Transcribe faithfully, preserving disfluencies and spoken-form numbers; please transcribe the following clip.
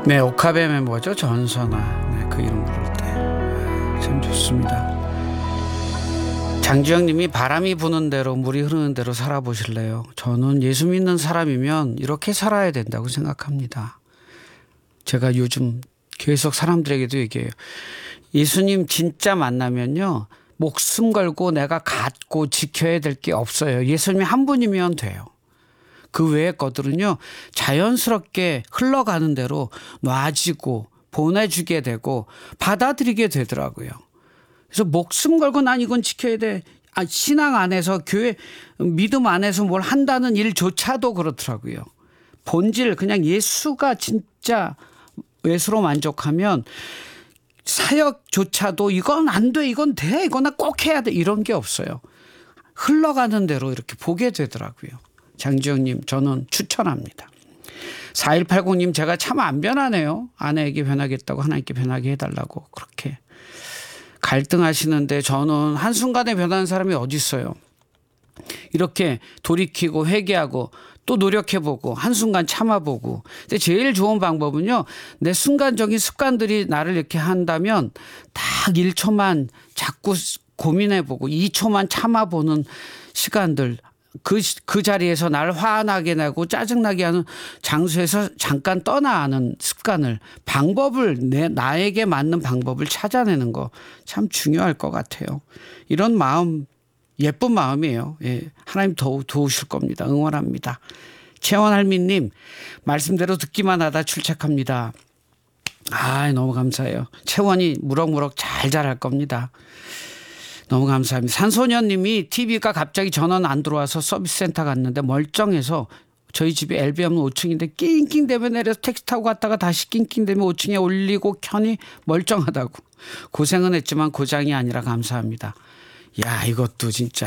네, 옥합의 뭐죠? 전선아. 네, 그 이름 부를 때 참 좋습니다. 장주영님이 바람이 부는 대로 물이 흐르는 대로 살아보실래요? 저는 예수 믿는 사람이면 이렇게 살아야 된다고 생각합니다. 제가 요즘 계속 사람들에게도 얘기해요. 예수님 진짜 만나면요, 목숨 걸고 내가 갖고 지켜야 될 게 없어요. 예수님이 한 분이면 돼요. 그 외의 것들은요, 자연스럽게 흘러가는 대로 놔지고 보내주게 되고 받아들이게 되더라고요. 그래서 목숨 걸고 난 이건 지켜야 돼. 아, 신앙 안에서 교회 믿음 안에서 뭘 한다는 일조차도 그렇더라고요. 본질 그냥 예수가 진짜 예수로 만족하면 사역조차도 이건 안 돼, 이건 돼, 이건 꼭 해야 돼, 이런 게 없어요. 흘러가는 대로 이렇게 보게 되더라고요. 장지영님, 저는 추천합니다. 사일팔공님, 제가 참 안 변하네요. 아내에게 변하겠다고 하나님께 변하게 해달라고 그렇게 갈등하시는데, 저는 한순간에 변하는 사람이 어디 있어요. 이렇게 돌이키고 회개하고 또 노력해보고 한순간 참아보고. 근데 제일 좋은 방법은요, 내 순간적인 습관들이 나를 이렇게 한다면 딱 일 초만 자꾸 고민해보고 이 초만 참아보는 시간들, 그, 그 자리에서 나를 화나게 내고 짜증나게 하는 장소에서 잠깐 떠나는 습관을, 방법을, 내, 나에게 맞는 방법을 찾아내는 거 참 중요할 것 같아요. 이런 마음, 예쁜 마음이에요. 예, 하나님 더 도우실 겁니다. 응원합니다. 채원할미님, 말씀대로 듣기만 하다 출첵합니다. 아, 너무 감사해요. 채원이 무럭무럭 잘 자랄 겁니다. 너무 감사합니다. 산소년님이 티비가 갑자기 전원 안 들어와서 서비스 센터 갔는데 멀쩡해서, 저희 집이 엘베 오 층인데 낑낑대며 내려서 택시 타고 갔다가 다시 낑낑대며 오 층에 올리고 켜니 멀쩡하다고. 고생은 했지만 고장이 아니라 감사합니다. 야, 이것도 진짜